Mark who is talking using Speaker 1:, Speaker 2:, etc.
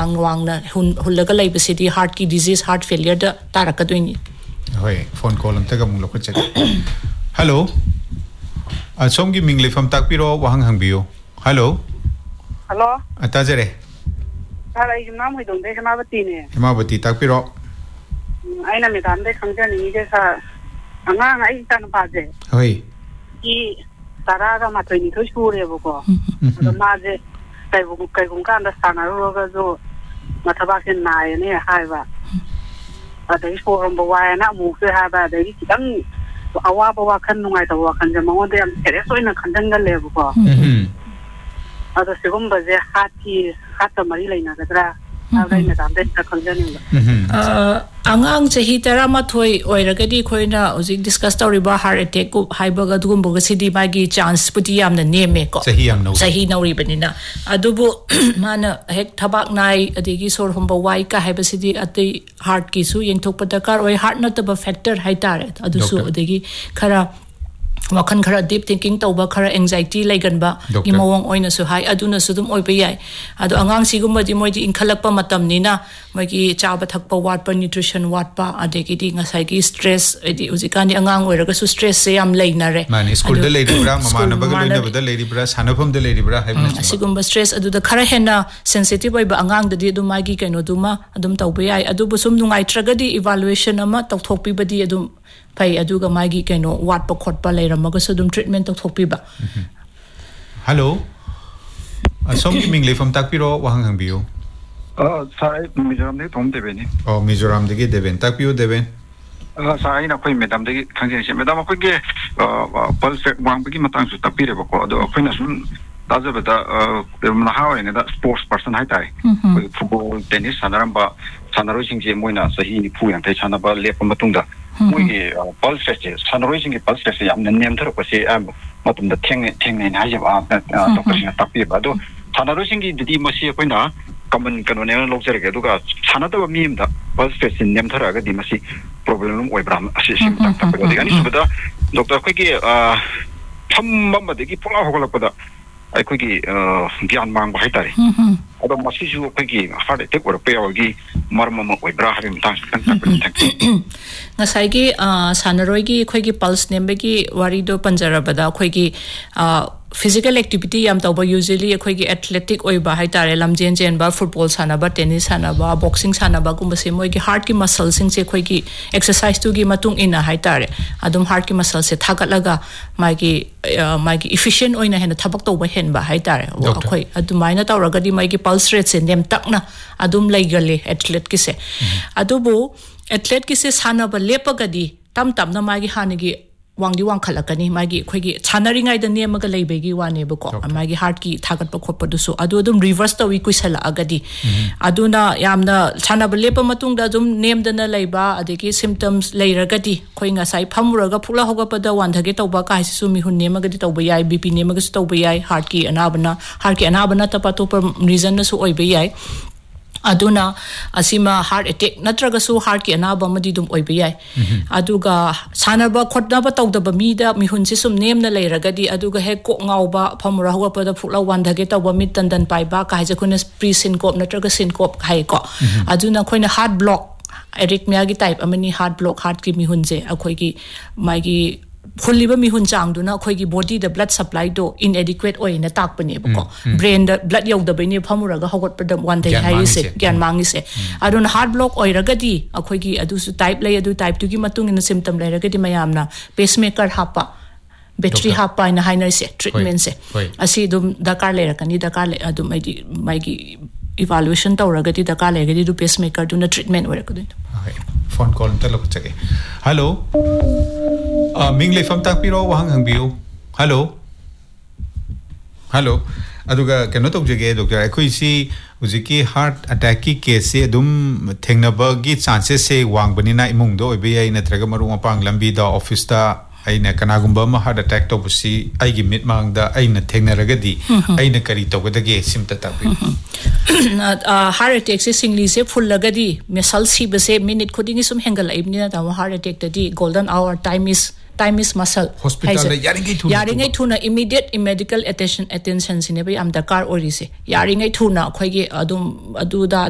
Speaker 1: chang wangna hullaga leibasidi heart ki disease heart failure da tarakaduni
Speaker 2: hoi phone call amta ga mung lokha chak hello asomgi mingle fam takpiro wahang hangbiyo hello atajare
Speaker 3: Hello, Imam Hidong de Himabati ne.
Speaker 2: Himabati takpiro.
Speaker 3: Aina medan de khangjan ni je sa angang ai tan pa je.
Speaker 2: Hoi.
Speaker 3: I tara ga ma thoi ni thoi chu re bo ko. Do ma je kai bu kan da sana ro ga zo ma thaba ken nai ne hai ba. A dei fo rom bo wa na mu se ha ba dei ti dang awa bo wa kan nungai ta wa kan je ma de am tere so ina kan dang ga le bo ko. Ada segum ba je hata mari laina gadra alaina damde ta khangjaning
Speaker 1: angang chahi tarama thoi oiragadi khoina ojik discuss toriba heart attack ko haibaga dugumbo ga sidi magi chance puti yamna neme ko chahi nauri banina adubu mana hek thabak nai adigi sor homba wai ka haiba sidi ati heart ki su yengthok padakar oi heart not ba factor haitare adusu adigi khara wakan khara deep thinking tauba khara anxiety laiganba gi mawang oina su hai aduna su dum oi ba yai adu angang sigumba di moi di inkhalakpa matam ni na magi chaba thakpa watpa nutrition watpa adegi di ngasai gi stress edi uzikani angang oiraga su stress se yam leinare
Speaker 2: mani school de leiribra mamana baga loina bada leiribra sanafam de leiribra haibna
Speaker 1: sigumba stress adu da khara hena sensitive oi ba angang da di adu magi kaino duma adum tauba yai adu bu sum nungai tragadi evaluation ama tawthokpi badi adum pai aduga magi kaino watpa khotpa leiramaga sudum treatment tawthokpi ba
Speaker 2: hello asomgi mingle fam takpiro wahang hangbiyo
Speaker 4: sai Mizoram de tom debeni
Speaker 2: Mizoram de deben takpiyo deben
Speaker 4: sai na khoi medam de khangjen se medam khoi ge pulse wang bigi matang su tapire ba ko do khoi na sun dazabata na hawe ne da sports person hai tai football tennis sanaram ba sanaro sing je moina sahi ni phu yang thai chana ba lepa matungda moi pulse se sanaro sing ge pulse se yam nem thar ko se matum da theng ne na ja ba doctor sing tapire ba do sanaro sing gi didi masi khoi na common kano ne lokjere ge duga sanada ba mim da pulse se nem thar ga di masi problem oi bram asi sim tak tak ko digani subada doctor khoi ge tham ma de gi pula hogala pada ai khoi gi gyan mang ba hai tare ado masi ju khoi gi heart attack or pe gi marma ma oi bra harim tang tak
Speaker 1: ngasai gi sanaroi gi khoi gi pulse nembe gi wari do panjara bada khoi gi physical activity yam tawba usually khoi gi athletic oi ba hai tare lamjen jen ba football sana ba tennis sana ba boxing sana ba kum se moi gi heart ki muscle sing se khoi gi exercise tu gi matung ina hai tare adum heart ki muscle se thagat laga magi efficient oina hena thabak tawba hen ba hai tare khoi adumaina tawraga di magi pulse rate se nem takna adum laigale athlete ki se adubu athlete ki se sana ba lepagadi tam na magi hanigi wangdi wang khalakani magi khoigi chanaringai da nemaga leibegi wane bako magi heart ki thagat pa khop du so adu dum reverse tawi kuisala agadi aduna yamna chanaba lepa matung da dum nem dana leiba adeki symptoms leiragadi khoinga sai phamuraga phula hoga pada wandhage tawba ka hisu mi hun nemaga di tawba yai bp nemaga su tawba yai heart ki anabana tapato per reason na su oibe yai aduna asima heart attack natraga su heart ki anaba madi dum oibe yai aduga sanaba khotna ba tawdaba mi da mi hun si sum nem na leiragadi aduga he ko ngauba phamura hoga pada phula wandhage tawba mi tandan pai ba ka haja khuna pre syncope natraga syncope khai ko aduna khoina heart block arrhythmia gi type amani heart block heart ki mi hun je akhoi gi magi Huliba mi hun chang duna khoi gi body the blood supply do inadequate oi na tak pane bako brain the blood yaw da bani phamura ga hogot padam one day hai se gyan mangi se adun heart block oi raga di akhoi gi adu su type lay adu type 2 gi matung in symptom lay raga di mayamna pacemaker hapa battery hapa ina hainer se treatment se asi dum dakar lay rakani dakar lay adu mai gi evaluation tawraga di dakar lay ga di pacemaker do na treatment oi rakadin
Speaker 2: phone call ta lok chage hello mingle fam takpiro wahang hangbiu hello aduga keno tokjege doctor akhoi si ujiki heart attack ki case adum thengnaba gi chances se wangbani na imung do obe ai natraga maru mapang lambi da office ta aina kanagumba ma heart attack to busi aigi mit mangda aina thengnaragadi aina kari togedage simta tabi
Speaker 1: heart attack se singli se full lagadi mesal si base minute khudingi sum hengal aibni na ta heart attack ta di golden hour time is muscle
Speaker 2: hospital la yaringai
Speaker 1: thuna immediate medical attention sine bai am dakar ori se yaringai thuna khoi ge adum adu da